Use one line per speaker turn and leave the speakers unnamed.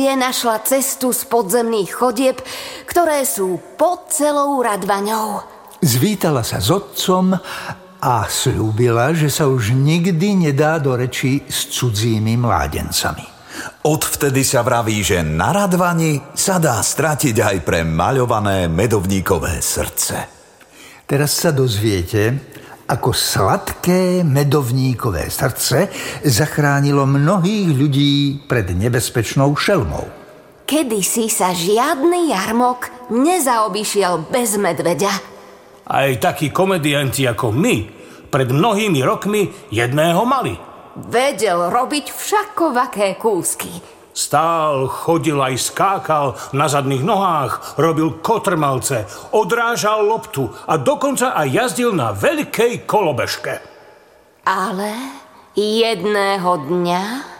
našla cestu z podzemných chodieb, ktoré sú pod celou Radvaňou.
Zvítala sa s otcom a sľúbila, že sa už nikdy nedá do reči s cudzími mládencami.
Odvtedy sa vraví, že na Radvani sa dá stratiť aj pre maľované medovníkové srdce.
Teraz sa dozviete, ako sladké medovníkové srdce zachránilo mnohých ľudí pred nebezpečnou šelmou.
Kedysi sa žiadny jarmok nezaobišiel bez medveďa.
Aj takí komedianti ako my pred mnohými rokmi jedného mali.
Vedel robiť všakovaké kúsky.
Stál, chodil aj skákal na zadných nohách, robil kotrmalce, odrážal loptu a dokonca aj jazdil na veľkej kolobežke.
Ale jedného dňa